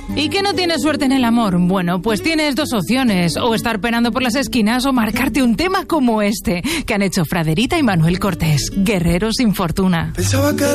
¿Y que no tienes suerte en el amor? Bueno, pues tienes dos opciones, o estar penando por las esquinas o marcarte un tema como este, que han hecho Fraderita y Manuel Cortés, Guerreros sin fortuna. Pensaba que